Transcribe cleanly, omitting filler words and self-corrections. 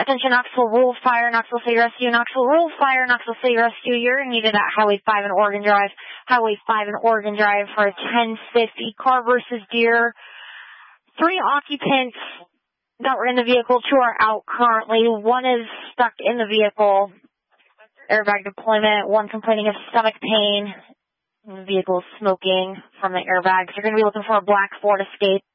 Attention, Knoxville Rural Fire, Knoxville City Rescue, Knoxville Rural Fire, Knoxville City Rescue. You're needed at Highway 5 and Oregon Drive. Highway 5 and Oregon Drive for a 1050 car versus deer. 3 occupants that were in the vehicle, 2 are out currently. 1 is stuck in the vehicle. Airbag deployment. 1 complaining of stomach pain. The vehicle is smoking from the airbags. You're going to be looking for a black Ford Escape.